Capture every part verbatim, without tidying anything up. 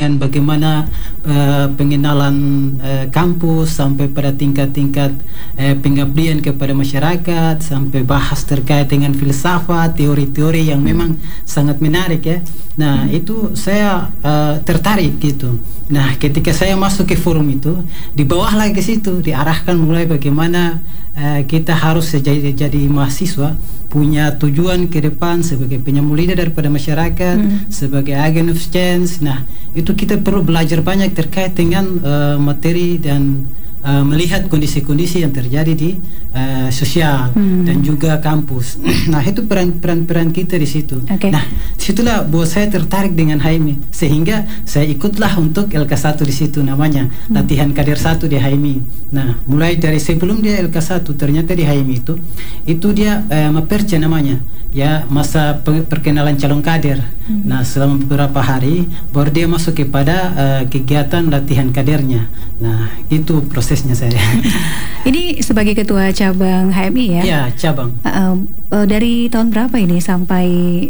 dengan bagaimana uh, pengenalan uh, kampus sampai pada tingkat-tingkat uh, pengabdian kepada masyarakat, sampai bahas terkait dengan filsafat, teori-teori yang memang sangat menarik ya. Nah itu saya uh, tertarik gitu. Nah ketika saya masuk ke forum itu, di bawah lagi ke situ diarahkan mulai bagaimana uh, kita harus jadi, jadi mahasiswa punya tujuan ke depan sebagai penyambung lidah daripada masyarakat, hmm. sebagai agen of change. Nah itu kita perlu belajar banyak terkait dengan uh, materi dan uh, melihat kondisi-kondisi yang terjadi di uh, sosial hmm. dan juga kampus. Nah itu peran-peran kita di situ. Okay. Nah disitulah buat saya tertarik dengan H M I, sehingga saya ikutlah untuk L K satu di situ, namanya hmm. latihan kader satu di H M I. Nah mulai dari sebelum dia L K satu, ternyata di H M I itu itu dia uh, Maperca namanya ya, masa perkenalan calon kader. hmm. Nah selama beberapa hari baru dia masuk kepada uh, kegiatan latihan kadernya. Nah itu prosesnya saya. Ini sebagai ketua cabang H M I ya? Ya, cabang. Uh, uh, dari tahun berapa ini sampai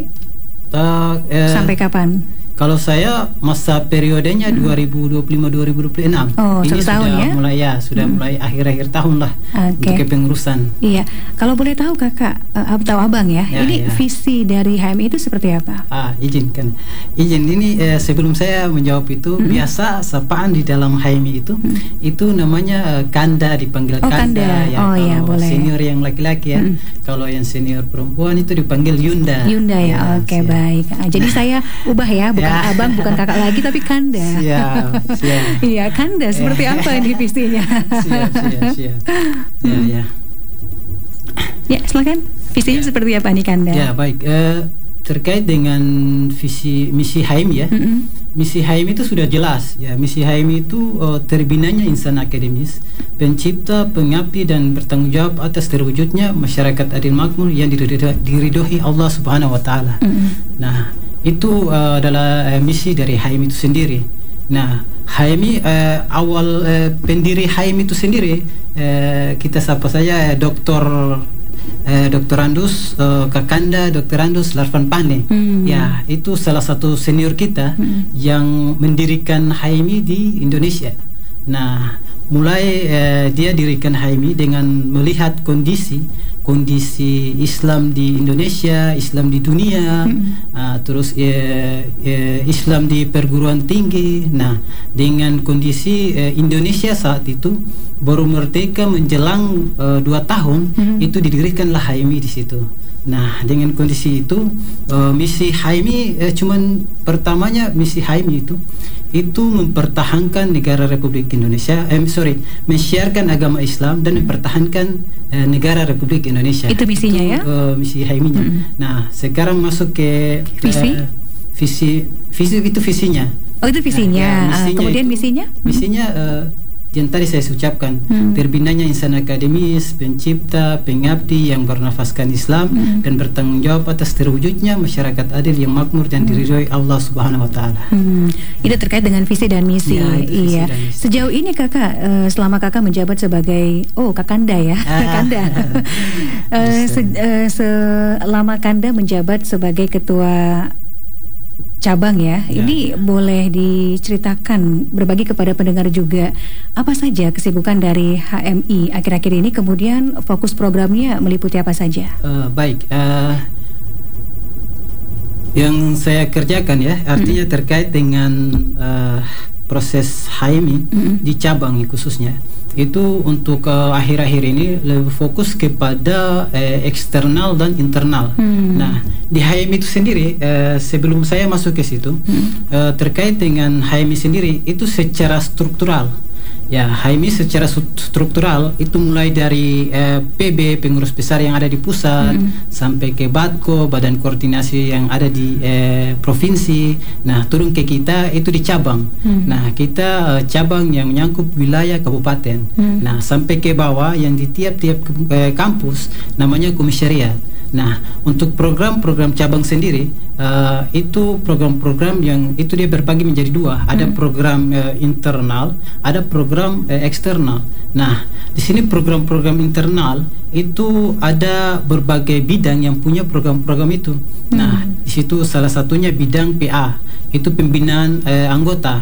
uh, uh, sampai kapan? Kalau saya masa periodenya hmm. dua ribu dua puluh lima dua ribu dua puluh enam. Oh, ini satu sudah tahun ya? mulai ya, sudah hmm. mulai akhir-akhir tahun lah okay. untuk kepengurusan. Iya. Kalau boleh tahu Kakak uh, atau Abang ya, ya ini ya. Visi dari H M I itu seperti apa? Ah, izinkan. Izin ini eh, sebelum saya menjawab itu, hmm. biasa sapaan di dalam H M I itu hmm. itu namanya uh, Kanda, dipanggil oh, Kanda, Kanda. ya. Oh, Kalau ya, boleh. Senior yang laki-laki ya. Hmm. Kalau yang senior perempuan itu dipanggil Yunda. Yunda ya. ya Oke, okay, baik. Ah, jadi saya ubah ya, bukan ya. Abang, bukan kakak lagi, tapi Kanda. Siap, siap. Iya, Kanda seperti apa ini visinya? Siap, siap, siap. Ya, hmm. ya. Ya, silakan. Visinya ya. Seperti apa nih Kanda? Ya, baik. Uh, terkait dengan visi misi H M I ya. Mm-hmm. Misi H M I itu sudah jelas ya. Misi H M I itu uh, terbinanya insan akademis, pencipta, pengabdi dan bertanggung jawab atas terwujudnya masyarakat adil makmur yang diridhoi Allah Subhanahu wa taala. Mm-hmm. Nah, itu uh, adalah uh, misi dari H M I itu sendiri. Nah, H M I uh, awal uh, pendiri H M I itu sendiri uh, kita sapa saja Doktor uh, Doktor Andus uh, Kakanda Doktor Andus Larvan Pane. Hmm. Ya, itu salah satu senior kita hmm. yang mendirikan H M I di Indonesia. Nah, mulai uh, dia dirikan H M I dengan melihat kondisi kondisi Islam di Indonesia, Islam di dunia, hmm. uh, terus uh, uh, Islam di perguruan tinggi. Nah, dengan kondisi uh, Indonesia saat itu baru merdeka menjelang uh, dua tahun, hmm. itu didirikanlah H M I di situ. Nah, dengan kondisi itu uh, misi H M I uh, cuman pertamanya misi H M I itu itu mempertahankan negara Republik Indonesia, eh sorry, mensiarkan agama Islam dan mempertahankan eh, negara Republik Indonesia. Itu misinya itu, ya? Uh, misi H M I-nya. Mm-hmm. Nah, sekarang masuk ke visi, uh, visi, visi itu visinya. Oh, itu visinya. Nah, ya, misinya uh, kemudian itu, misinya? Misinya uh, yang tadi saya ucapkan, hmm. terbinanya insan akademis, pencipta, pengabdi yang bernafaskan Islam hmm. dan bertanggung jawab atas terwujudnya masyarakat adil yang makmur dan diridhoi Allah Subhanahu wa taala. Hmm. Itu terkait dengan visi dan misi. Ya, visi iya. Dan misi. Sejauh ini Kakak uh, selama Kakak menjabat sebagai oh Kakanda ya. Ah. Kanda. uh, se uh, selama Kanda menjabat sebagai ketua cabang ya, ya, ini boleh diceritakan, berbagi kepada pendengar juga apa saja kesibukan dari H M I akhir-akhir ini, kemudian fokus programnya meliputi apa saja? Uh, baik, uh, yang saya kerjakan ya, artinya hmm. terkait dengan uh, proses H M I hmm. di cabang khususnya. Itu untuk akhir-akhir uh, ini lebih fokus kepada uh, eksternal dan internal. Hmm. Nah, di H M I itu sendiri uh, sebelum saya masuk ke situ hmm. uh, terkait dengan H M I sendiri itu secara struktural. Ya, H M I secara struktural itu mulai dari eh, P B, pengurus besar yang ada di pusat, mm. sampai ke Batko, badan koordinasi yang ada di eh, provinsi. Nah, turun ke kita itu di cabang. Mm. Nah, kita eh, cabang yang menyangkut wilayah kabupaten. Mm. Nah, sampai ke bawah yang di tiap-tiap eh, kampus namanya komisariat. Nah, untuk program-program cabang sendiri uh, itu program-program yang itu dia berbagi menjadi dua. Ada hmm. program uh, internal, ada program uh, eksternal. Nah, di sini program-program internal itu ada berbagai bidang yang punya program-program itu. Hmm. Nah, di situ salah satunya bidang P A, itu pembinaan uh, anggota.